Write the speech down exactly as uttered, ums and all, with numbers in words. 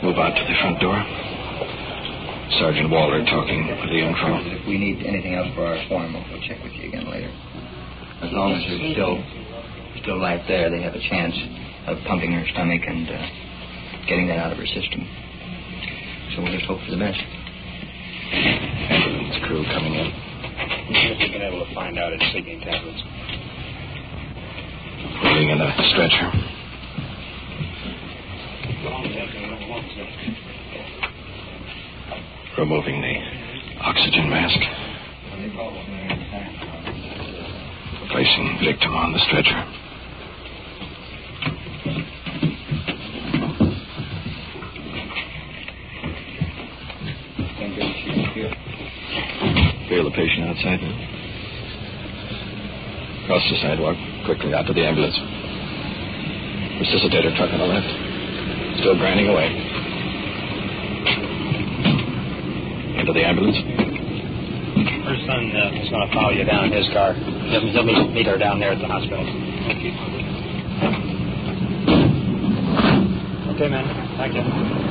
move out to the front door. Sergeant Waller talking with the intro. If we need anything else for our form, we'll check with you again later. As long as there's still still life there, they have a chance of pumping her stomach and uh, getting that out of her system. So we'll just hope for the best. Ambulance crew coming in. We've been able to find out it's sleeping tablets. Putting in a stretcher. Removing the oxygen mask. Placing victim on the stretcher. Feel the patient outside now. Across the sidewalk, quickly out to the ambulance. Resuscitator truck on the left. Still grinding away. Into the ambulance. Her son uh, is going to follow you down in his car. He'll, he'll meet, meet her down there at the hospital. Thank you. Okay, man. Thank you.